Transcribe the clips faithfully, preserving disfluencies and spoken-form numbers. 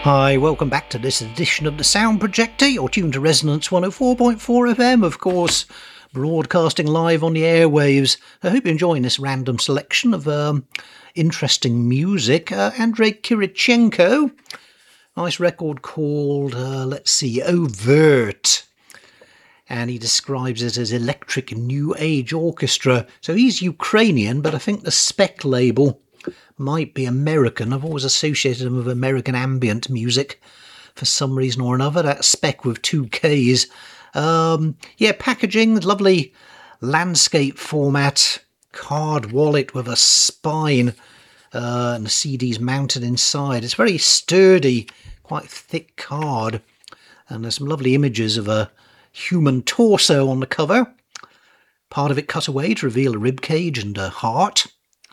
Hi, welcome back to this edition of the Sound Projector. You're tuned to Resonance one oh four point four F M, of course, broadcasting live on the airwaves. I hope you're enjoying this random selection of um, interesting music. Uh, Andrei Kirichenko, nice record called, uh, let's see, Overt. And he describes it as electric new age orchestra. So he's Ukrainian, but I think the spec label might be American. I've always associated him with American ambient music for some reason or another. That spec with two Ks. Um, yeah, packaging, lovely landscape format, card wallet with a spine, uh, and the C D's mounted inside. It's very sturdy, quite thick card, and there's some lovely images of a human torso on the cover. Part of it cut away to reveal a rib cage and a heart.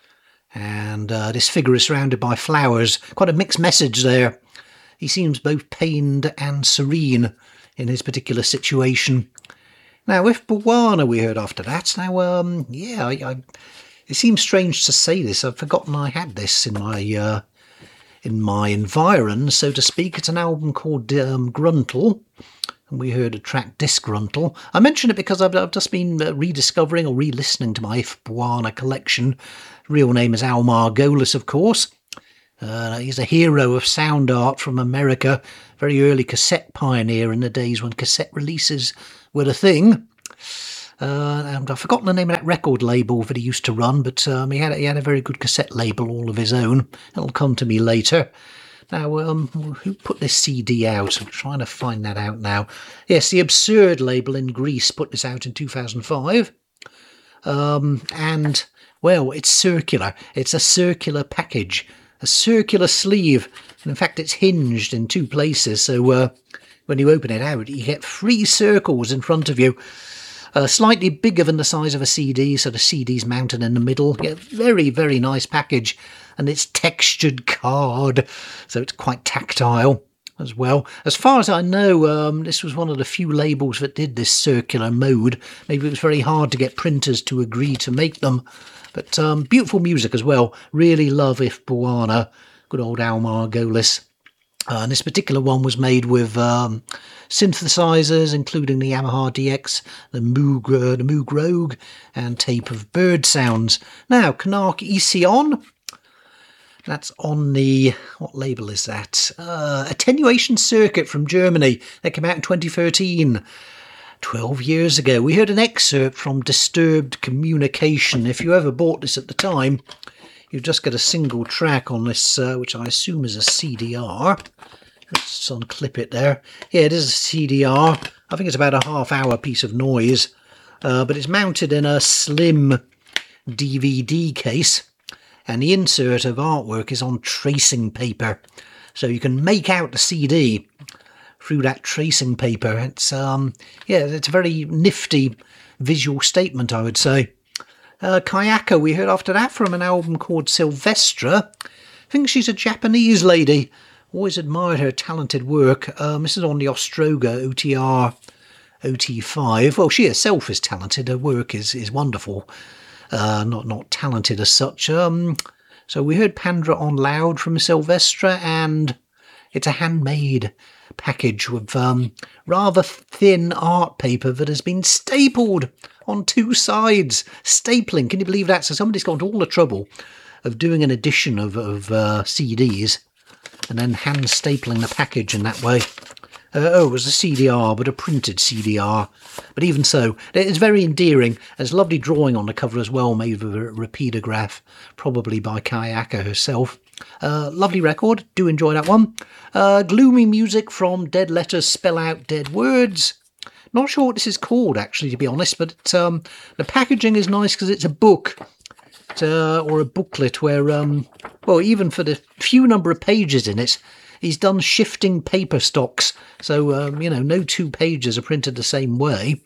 And uh, this figure is surrounded by flowers. Quite a mixed message there. He seems both pained and serene in his particular situation. Now, with Bwana we heard after that. Now, um, yeah, I, I, it seems strange to say this. I've forgotten I had this in my uh, in my environ, so to speak. It's an album called um, Gruntle. And we heard a track, Disgruntle. I mention it because I've, I've just been uh, rediscovering or re-listening to my If Bwana collection. Real name is Al Margolis, of course. Uh, he's a hero of sound art from America. Very early cassette pioneer in the days when cassette releases were the thing. Uh, and I've forgotten the name of that record label that he used to run, but um, he, had, he had a very good cassette label all of his own. It'll come to me later. Now, um, who put this C D out? I'm trying to find that out now. Yes, the Absurd label in Greece put this out in two thousand five. Um, and, well, it's circular. It's a circular package, a circular sleeve. And in fact, it's hinged in two places. So uh, when you open it out, you get three circles in front of you. Uh, slightly bigger than the size of a C D, so the C D's mounted in the middle. Yeah, very, very nice package. And it's textured card, so it's quite tactile as well. As far as I know, um, this was one of the few labels that did this circular mode. Maybe it was very hard to get printers to agree to make them. But um, beautiful music as well. Really love If Bwana. Good old Al Margolis. Uh, and this particular one was made with um, synthesizers, including the Yamaha D X, the Moog, uh, the Moog Rogue, and tape of bird sounds. Now, Canark Ision. That's on the, what label is that? Uh, Attenuation Circuit from Germany. That came out in twenty thirteen. twelve years ago. We heard an excerpt from Disturbed Communication. If you ever bought this at the time, you just get a single track on this, uh, which I assume is a C D R. Let's unclip it there. Yeah, it is a C D R. I think it's about a half hour piece of noise, uh, but it's mounted in a slim D V D case, and the insert of artwork is on tracing paper, so you can make out the C D through that tracing paper. It's um, yeah, it's a very nifty visual statement, I would say. Uh, Kayako, we heard after that from an album called Sylvestra. I think she's a Japanese lady. Always admired her talented work. Um, this is on the Ostroga O T R O T five. Well, she herself is talented. Her work is, is wonderful. Uh, not not talented as such. Um, so we heard Pandra on Loud from Sylvestra, and it's a handmade package with um, rather thin art paper that has been stapled on two sides. Stapling, can you believe that? So somebody's gone to all the trouble of doing an edition of, of uh, C Ds and then hand stapling the package in that way. Uh, oh, it was a C D R, but a printed C D R. But even so, it's very endearing. There's a lovely drawing on the cover as well, made with a rapidograph, probably by Kayaka herself. Uh, lovely record. Do enjoy that one. Uh, gloomy music from Dead Letters Spell Out Dead Words. Not sure what this is called, actually, to be honest, but um, the packaging is nice because it's a book. Uh, or a booklet where, um, well, even for the few number of pages in it, he's done shifting paper stocks. So, um, you know, no two pages are printed the same way.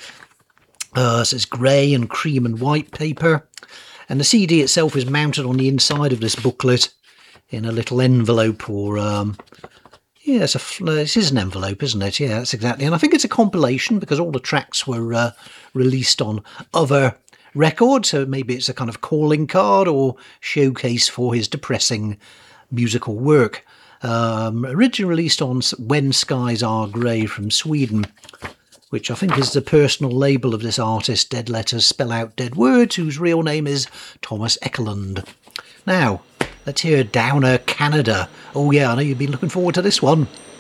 Uh, so it's grey and cream and white paper. And the C D itself is mounted on the inside of this booklet in a little envelope or... Um, yeah, it's a, it is an envelope, isn't it? Yeah, that's exactly. And I think it's a compilation because all the tracks were uh, released on other record, so maybe it's a kind of calling card or showcase for his depressing musical work. Um, originally released on When Skies Are Grey from Sweden, which I think is the personal label of this artist, Dead Letters Spell Out Dead Words, whose real name is Thomas Ekelund. Now, let's hear Downer Canada. Oh yeah, I know you've been looking forward to this one.